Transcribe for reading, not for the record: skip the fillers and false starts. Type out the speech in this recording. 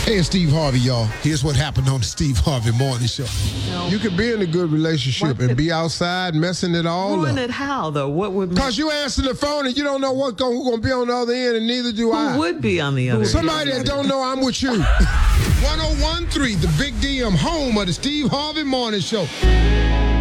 Hey, it's Steve Harvey, y'all. Here's what happened on the Steve Harvey Morning Show. You could be in a good relationship and be outside messing it all up. Ruin it how, though? What would... Because you answer the phone and you don't know who's going to be on the other end, and neither do I. Who would be on the other end? Somebody that don't know I'm with you. 1013, the Big DM, home of the Steve Harvey Morning Show.